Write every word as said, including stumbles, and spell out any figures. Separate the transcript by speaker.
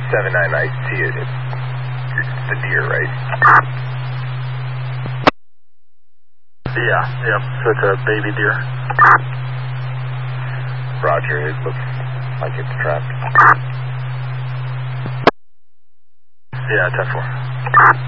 Speaker 1: seven nine, I see it. It's, it's the deer, right?
Speaker 2: Yeah, yep, so it's a baby deer.
Speaker 1: Roger, it looks like it's trapped.
Speaker 2: Yeah, ten four.